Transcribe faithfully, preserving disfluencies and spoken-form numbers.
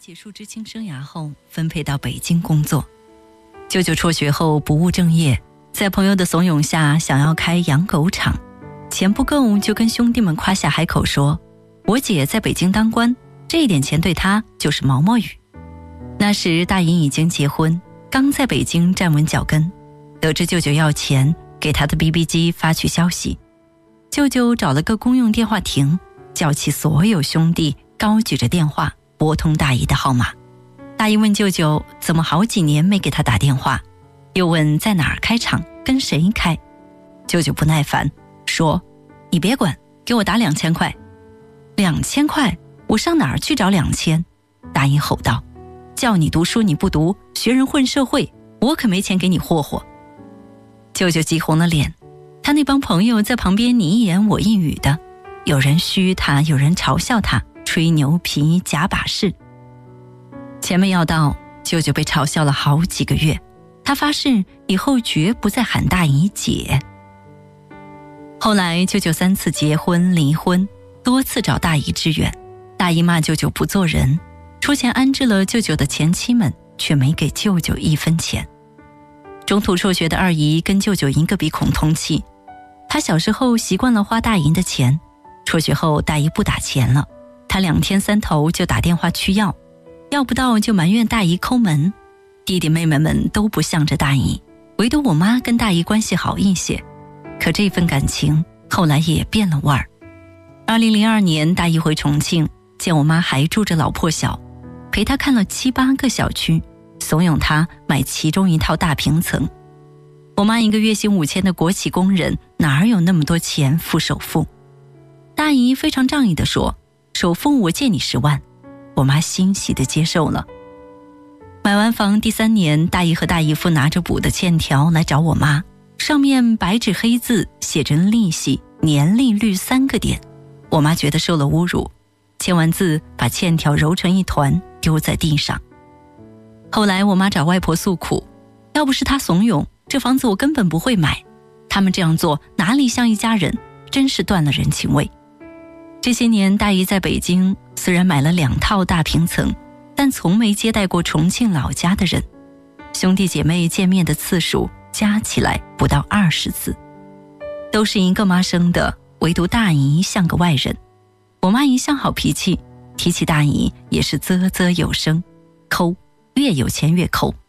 结束知青生涯后，分配到北京工作。舅舅辍学后不务正业，在朋友的怂恿下想要开养狗场，钱不够就跟兄弟们夸下海口说，我姐在北京当官，这一点钱对她就是毛毛雨。那时大姨已经结婚，刚在北京站稳脚跟，得知舅舅要钱，给他的 B B 机发去消息。舅舅找了个公用电话亭，叫起所有兄弟，高举着电话拨通大姨的号码。大姨问舅舅怎么好几年没给他打电话，又问在哪儿开厂，跟谁开。舅舅不耐烦说，你别管，给我打两千块。两千块？我上哪儿去找两千？大姨吼道，叫你读书你不读，学人混社会，我可没钱给你霍霍。舅舅急红了脸，他那帮朋友在旁边你一言我一语的，有人嘘他，有人嘲笑他，吹牛皮假把式。钱没要到，舅舅被嘲笑了好几个月，他发誓以后绝不再喊大姨姐。后来舅舅三次结婚离婚，多次找大姨支援，大姨骂舅舅不做人，出钱安置了舅舅的前妻们，却没给舅舅一分钱。中途辍学的二姨跟舅舅一个鼻孔通气，她小时候习惯了花大姨的钱，辍学后大姨不打钱了，她两天三头就打电话去要，要不到就埋怨大姨抠门。弟弟妹妹们都不向着大姨，唯独我妈跟大姨关系好一些，可这份感情后来也变了味儿。二零零二年大姨回重庆，见我妈还住着老破小，陪她看了七八个小区，怂恿她买其中一套大平层。我妈一个月薪五千的国企工人，哪有那么多钱付首付？大姨非常仗义地说，首付我借你十万。我妈欣喜地接受了。买完房第三年，大姨和大姨夫拿着补的欠条来找我妈，上面白纸黑字写着利息、年利率三个点。我妈觉得受了侮辱，签完字把欠条揉成一团丢在地上。后来我妈找外婆诉苦，要不是她怂恿，这房子我根本不会买，他们这样做哪里像一家人，真是断了人情味。这些年大姨在北京虽然买了两套大平层，但从没接待过重庆老家的人，兄弟姐妹见面的次数加起来不到二十次。都是一个妈生的，唯独大姨像个外人。我妈一向好脾气，提起大姨也是啧啧有声，抠，越有钱越抠。